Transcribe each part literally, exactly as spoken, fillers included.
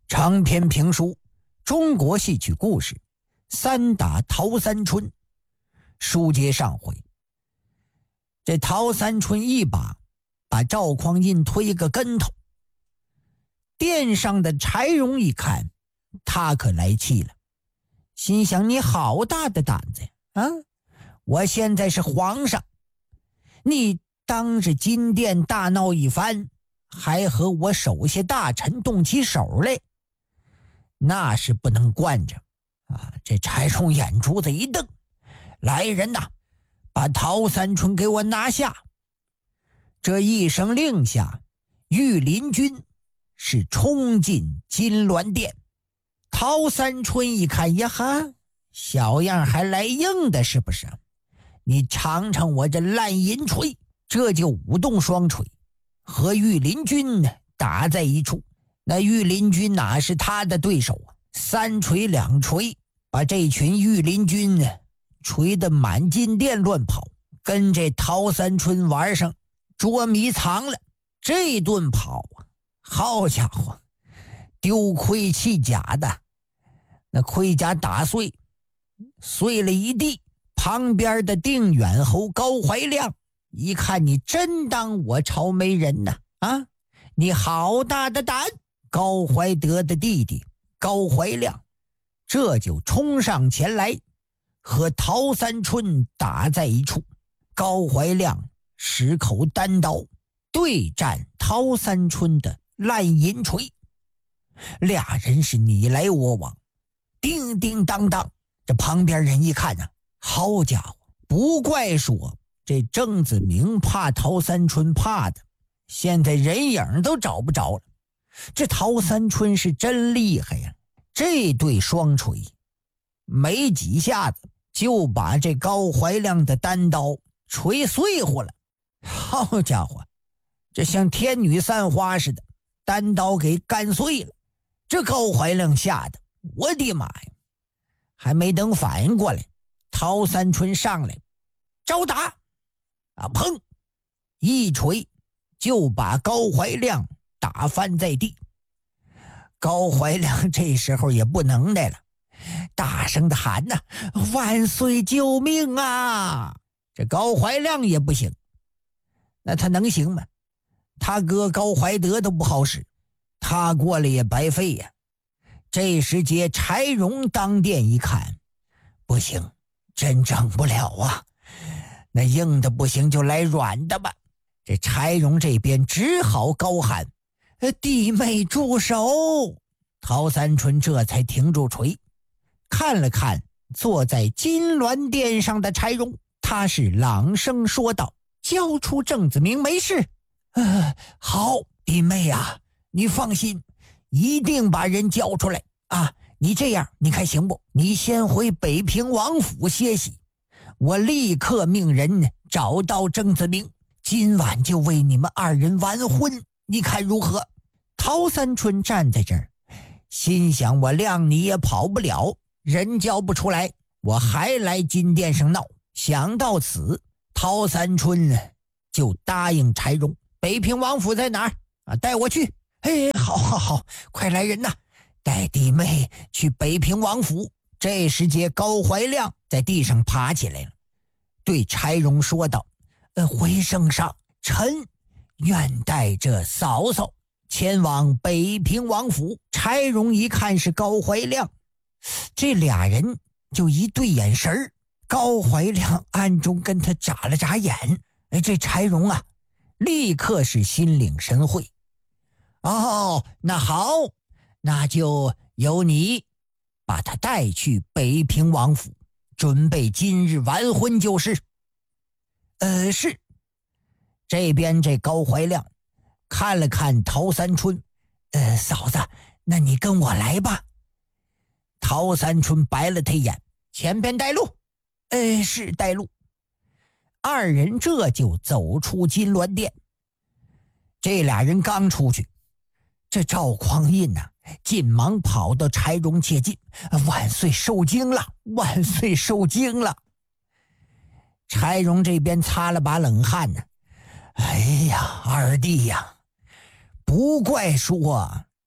长篇评书，中国戏曲故事，三打陶三春。书接上回，这陶三春一把把赵匡胤推个跟头。殿上的柴荣一看，他可来气了，心想：你好大的胆子呀！啊，我现在是皇上，你当着金殿大闹一番，还和我手下大臣动起手来，那是不能惯着啊！这柴荣眼珠子一瞪，来人呐，把陶三春给我拿下！这一声令下，御林军是冲进金銮殿。陶三春一看，呀哈，小样还来硬的是不是？你尝尝我这烂银锤！这就舞动双锤，和御林军打在一处。那御林军哪是他的对手啊？三锤两锤，把这群御林军锤得满金殿乱跑，跟这陶三春玩上捉迷藏了。这顿跑啊，好家伙，丢盔弃甲的，那盔甲打碎，碎了一地。旁边的定远侯高怀亮一看，你真当我朝没人呢？啊，你好大的胆！高怀德的弟弟高怀亮这就冲上前来，和陶三春打在一处。高怀亮使口单刀对战陶三春的烂银锤，俩人是你来我往，叮叮当当。这旁边人一看啊，好家伙，不怪说这郑子明怕陶三春怕的，现在人影都找不着了。这陶三春是真厉害呀，这对双锤没几下子就把这高怀亮的单刀锤碎乎了。好家伙，这像天女散花似的，单刀给干碎了。这高怀亮吓得，我的妈呀，还没等反应过来，陶三春上来招打啊，砰，一锤就把高怀亮打翻在地。高怀亮这时候也不能耐了，大声的喊呐、啊：“万岁救命啊！”这高怀亮也不行，那他能行吗？他哥高怀德都不好使，他过来也白费呀。这时节柴荣当殿一看，不行，真整不了啊，那硬的不行就来软的吧。这柴荣这边只好高喊：“弟妹住手！”陶三春这才停住锤，看了看坐在金銮殿上的柴荣，他是朗声说道：“交出郑子明没事。”呃，好，弟妹啊，你放心，一定把人交出来啊！你这样，你看行不？你先回北平王府歇息，我立刻命人找到郑子明，今晚就为你们二人完婚，你看如何？陶三春站在这儿，心想：我谅你也跑不了，人交不出来，我还来金殿上闹。想到此，陶三春就答应柴荣：北平王府在哪儿啊？带我去。哎，好好好，快来人呐，带弟妹去北平王府。这时节高怀亮在地上爬起来了，对柴荣说道：呃，回圣上，臣愿带着嫂嫂前往北平王府。柴荣一看是高怀亮，这俩人就一对眼神儿，高怀亮暗中跟他眨了眨眼。哎，这柴荣啊，立刻是心领神会。哦，那好，那就由你把他带去北平王府，准备今日完婚就是。呃，是。这边这高怀亮看了看陶三春，呃，嫂子，那你跟我来吧。陶三春白了他一眼，前边带路。呃，是带路。二人这就走出金銮殿。这俩人刚出去，这赵匡胤呐、啊，紧忙跑到柴荣切近：万岁受惊了，万岁受惊了。柴荣这边擦了把冷汗呢、啊，哎呀，二弟呀，不怪说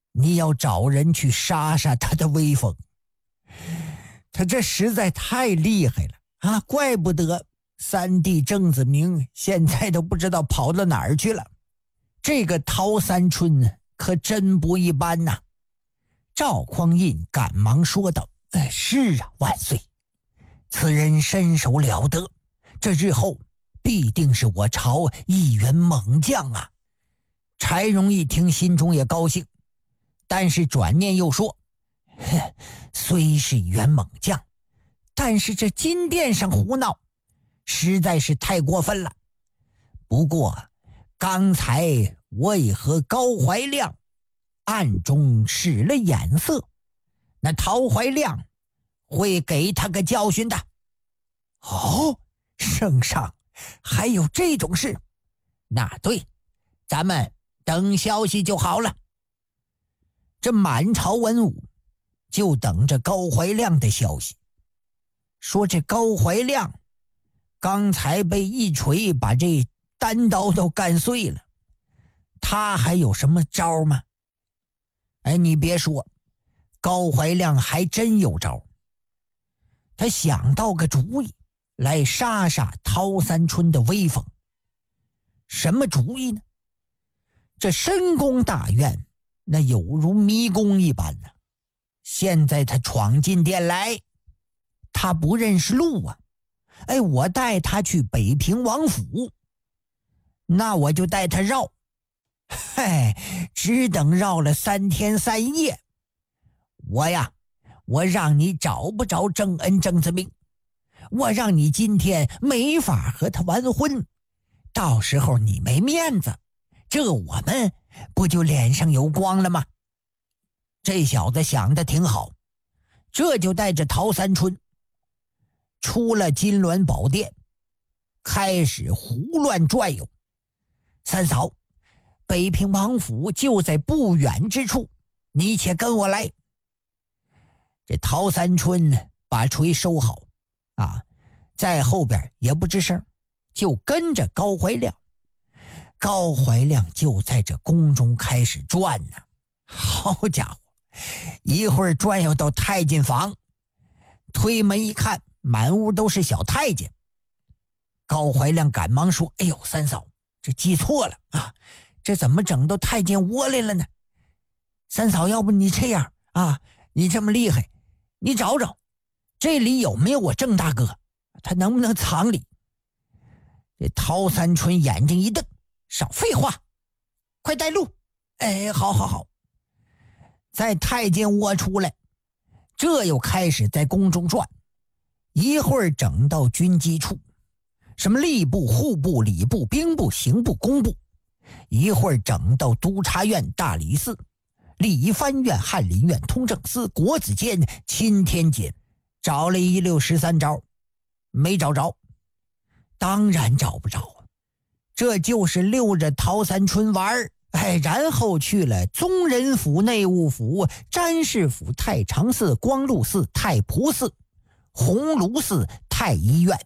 你要找人去杀杀他的威风。他这实在太厉害了啊！怪不得三弟郑子明现在都不知道跑到哪儿去了。这个陶三春可真不一般呐、啊！赵匡胤赶忙说道：“哎，是啊，万岁！此人身手了得，这日后必定是我朝一员猛将啊！”柴荣一听，心中也高兴，但是转念又说：“虽是一员猛将，但是这金殿上胡闹，实在是太过分了。不过刚才我已和高怀亮暗中使了眼色，那陶怀亮会给他个教训的。”哦，圣上还有这种事？那对，咱们等消息就好了。这满朝文武就等着高怀亮的消息，说这高怀亮刚才被一锤把这单刀都干碎了，他还有什么招吗？哎，你别说，高怀亮还真有招。他想到个主意来杀杀陶三春的威风。什么主意呢？这深宫大院那有如迷宫一般呢、啊。现在他闯进殿来，他不认识路啊。哎，我带他去北平王府，那我就带他绕。嘿，只等绕了三天三夜，我呀，我让你找不着郑恩郑子明，我让你今天没法和他完婚，到时候你没面子，这我们不就脸上有光了吗？这小子想的挺好，这就带着陶三春出了金銮宝殿，开始胡乱转悠。三嫂，北平王府就在不远之处，你且跟我来。这陶三春把锤收好啊，在后边也不吱声，就跟着高怀亮。高怀亮就在这宫中开始转呢、啊，好家伙，一会儿转悠到太监房，推门一看，满屋都是小太监。高怀亮赶忙说：“哎呦，三嫂，这记错了啊，这怎么整到太监窝来了呢？三嫂，要不你这样啊，你这么厉害，你找找这里有没有我郑大哥，他能不能藏里？”这陶三春眼睛一瞪：“少废话，快带路！”哎，好好好。在太监窝出来，这又开始在宫中转，一会儿整到军机处，什么吏部、户部、礼部、兵部、刑部、工部，一会儿整到督察院、大理寺、理藩院、翰林院、通政司、国子监、钦天监，找了一溜十三招，没找着。当然找不着啊，这就是溜着陶三春玩。哎，然后去了宗人府、内务府、詹事府、太常寺、光禄寺、太仆寺、鸿胪寺、太医院。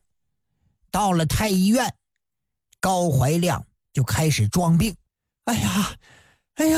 到了太医院，高怀亮就开始装病。哎呀，